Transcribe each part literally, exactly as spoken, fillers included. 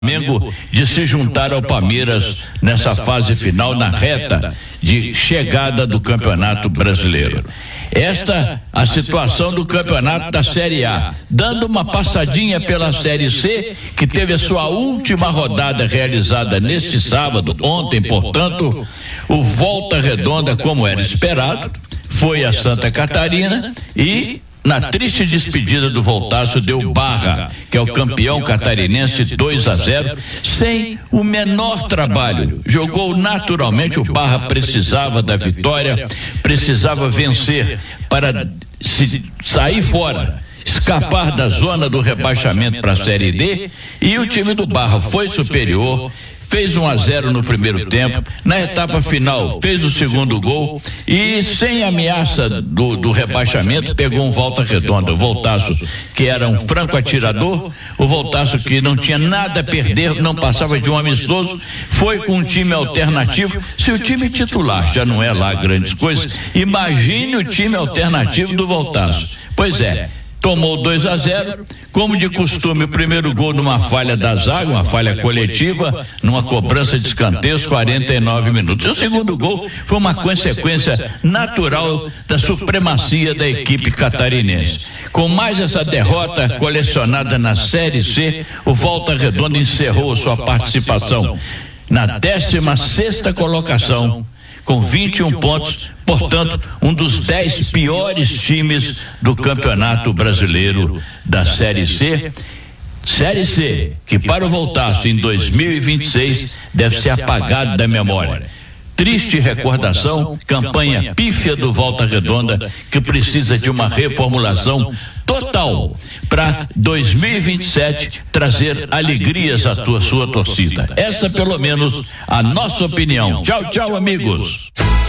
Flamengo de se juntar ao Palmeiras nessa fase final, na reta de chegada do Campeonato Brasileiro. Esta a situação do campeonato da Série A, dando uma passadinha pela Série C, que teve a sua última rodada realizada neste sábado, ontem, portanto, o Volta Redonda, como era esperado, foi a Santa Catarina e na triste despedida do Voltaço deu Barra, que é o campeão catarinense, dois a zero, sem o menor trabalho. Jogou naturalmente, o Barra precisava da vitória, precisava vencer para se sair fora, escapar da zona do rebaixamento para a Série D, e o time do Barra foi superior, fez um a zero no primeiro tempo, na etapa final fez o segundo gol e sem ameaça do, do rebaixamento pegou um Volta Redonda, o Voltaço, que era um franco atirador, o Voltaço que não tinha nada a perder, não passava de um amistoso, foi com um time alternativo. Se o time titular já não é lá grandes coisas, imagine o time alternativo do Voltaço. Pois é, tomou dois a zero, como de costume, o primeiro gol numa falha da zaga, uma falha coletiva, numa cobrança de escanteios, quarenta e nove minutos. E o segundo gol foi uma consequência natural da supremacia da equipe catarinense. Com mais essa derrota colecionada na Série C, o Volta Redonda encerrou sua participação na décima sexta colocação, com vinte e um pontos, portanto, um dos dez piores times do Campeonato Brasileiro da Série C. Série C, que para o Voltaço em dois mil e vinte e seis deve ser apagado da memória. Triste recordação, campanha pífia do Volta Redonda, que precisa de uma reformulação total para dois mil e vinte e sete trazer alegrias à tua, sua torcida. Essa, pelo menos, a nossa opinião. Tchau, tchau, amigos.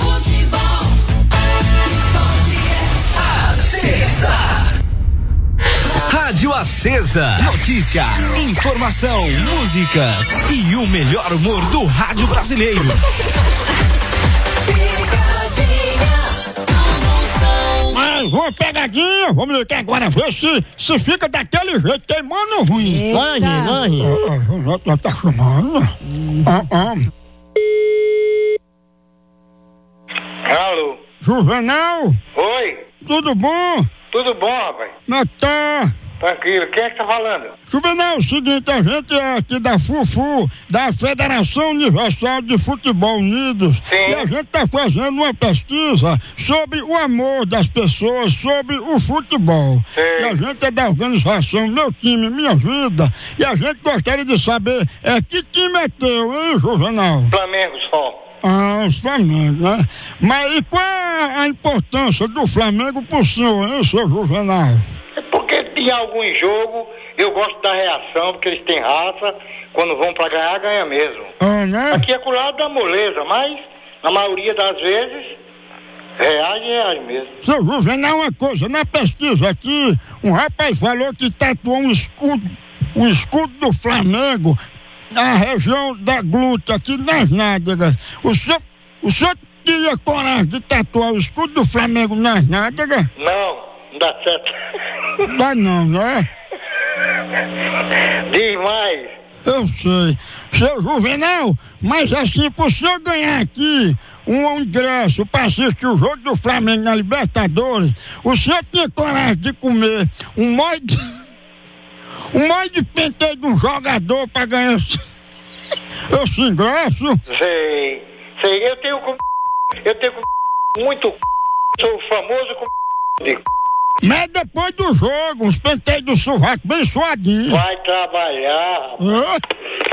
Rádio Acesa. Notícia, informação, músicas e o melhor humor do rádio brasileiro. Mais uma pegadinha, vamos ligar agora ver se, se fica daquele jeito, queimando ruim. Nós, nós. Já tá chamando. Ah, ah. Alô? Juvenal? Oi? Tudo bom? Tudo bom, rapaz? Como é que tá? Tranquilo. Quem é que tá falando? Juvenal, é o seguinte, a gente é aqui da FUFU, da Federação Universal de Futebol Unidos. Sim. E a gente tá fazendo uma pesquisa sobre o amor das pessoas, sobre o futebol. Sim. E a gente é da organização Meu Time, Minha Vida. E a gente gostaria de saber, é, que time é teu, hein, Juvenal? Flamengo só. Ah, o Flamengo, né? Mas e qual é a importância do Flamengo pro senhor, hein, seu Juvenal? É porque em algum jogo eu gosto da reação, porque eles têm raça, quando vão pra ganhar, ganha mesmo. Ah, né? Aqui é com o lado da moleza, mas na maioria das vezes reage, reage mesmo. Seu Juvenal, uma coisa, na pesquisa aqui, um rapaz falou que tatuou um escudo, um escudo do Flamengo na região da glútea, aqui nas nádegas. O senhor, o senhor teria coragem de tatuar o escudo do Flamengo nas nádegas? Não, não dá certo. Dá não, né? Diz mais. Eu sei. Seu Juvenal, mas assim, pro senhor ganhar aqui um ingresso para assistir o jogo do Flamengo na Libertadores, o senhor tinha coragem de comer um molho de, um molho de penteio de um jogador para ganhar esse, esse ingresso? Sei, sei. Eu tenho com... Eu tenho com... muito... Sou famoso com... de... Mas depois do jogo, uns penteios do sovaco bem suadinhos. Vai trabalhar, rapaz. Ah?